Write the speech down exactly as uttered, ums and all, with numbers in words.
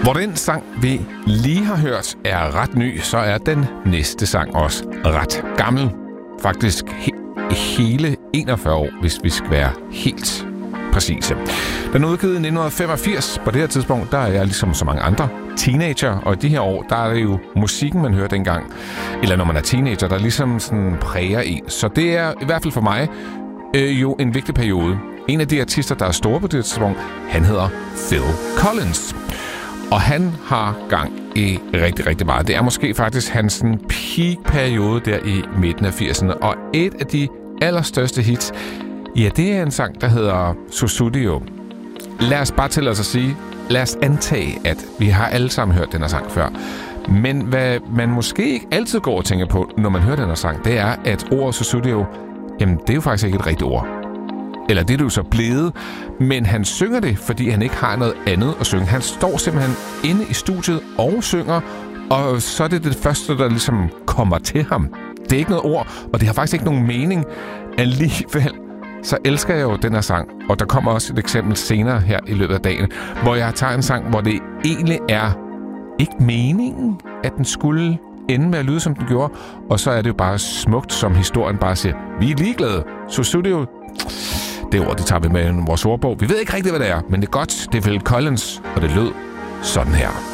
Hvor den sang, vi lige har hørt, er ret ny, så er den næste sang også ret gammel. Faktisk he- hele enogfyrre år, hvis vi skal være helt præcise. Den er udgivet i nitten femogfirs. På det her tidspunkt, der er jeg ligesom så mange andre teenager, og i de her år, der er det jo musikken, man hører dengang. Eller når man er teenager, der ligesom sådan præger en. Så det er i hvert fald for mig øh, jo en vigtig periode. En af de artister, der er store på det tidspunkt, han hedder Phil Collins. Og han har gang i rigtig, rigtig meget. Det er måske faktisk hans peak-periode der i midten af firserne. Og et af de allerstørste hits, ja, det er en sang, der hedder Sussudio. Lad os bare til os at sige, lad os antage, at vi har alle sammen hørt den her sang før. Men hvad man måske ikke altid går og tænker på, når man hører den her sang, det er, at ordet Sussudio, jamen det er jo faktisk ikke et rigtigt ord. Eller det er det jo så blevet, men han synger det, fordi han ikke har noget andet at synge. Han står simpelthen inde i studiet og synger, og så er det det første, der ligesom kommer til ham. Det er ikke noget ord, og det har faktisk ikke nogen mening. Alligevel, så elsker jeg jo den her sang, og der kommer også et eksempel senere her i løbet af dagen, hvor jeg tager en sang, hvor det egentlig er ikke meningen, at den skulle ende med at lyde, som den gjorde, og så er det jo bare smukt, som historien bare siger, vi er ligeglade. Sussudio, det ord, det tager vi med i vores ordbog. Vi ved ikke rigtigt, hvad det er, men det er godt. Det er Phil Collins, og det lød sådan her.